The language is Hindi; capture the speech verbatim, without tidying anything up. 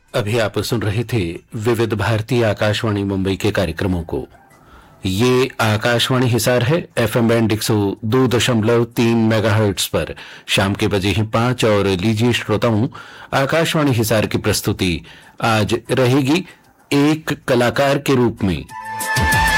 अभी आप सुन रहे थे विविध भारती आकाशवाणी मुंबई के कार्यक्रमों को। ये आकाशवाणी हिसार है, एफएम बैंड एक सौ दो दशमलव तीन मेगाहर्ट्ज पर शाम के बजे ही पांच। और लीजिए श्रोताओं, आकाशवाणी हिसार की प्रस्तुति आज रहेगी एक कलाकार के रूप में।